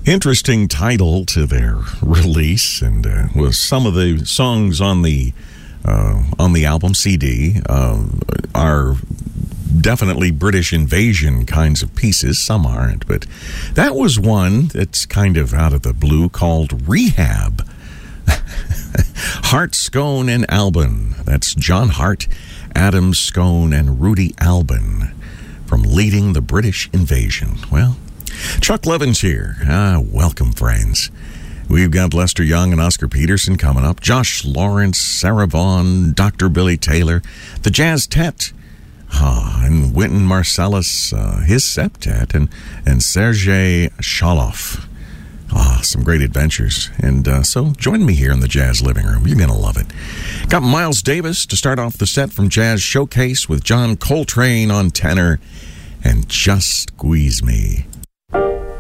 Interesting title to their release, and was some of the songs on the album CD are definitely British invasion kinds of pieces. Some aren't, but that was one that's kind of out of the blue called Rehab. Hart, Scone, and Albin. That's John Hart, Adam Scone, and Rudy Albin from Leading the British Invasion. Well, Chuck Levin's here. Welcome, friends. We've got Lester Young and Oscar Peterson coming up. Josh Lawrence, Sarah Vaughan, Dr. Billy Taylor, the Jazz Tet, and Wynton Marsalis, his septet, and Sergei Shaloff. Some great adventures. And so join me here in the Jazz Living Room. You're going to love it. Got Miles Davis to start off the set from Jazz Showcase with John Coltrane on tenor and Just Squeeze Me.